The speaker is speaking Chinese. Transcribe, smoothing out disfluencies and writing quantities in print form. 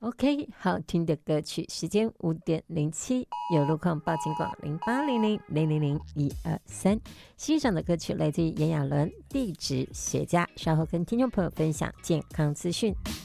OK， 好听的歌曲，时间5:07，有路况报警广0800000123。欣赏的歌曲来自于炎亚纶《地质学家》，稍后跟听众朋友分享健康资讯。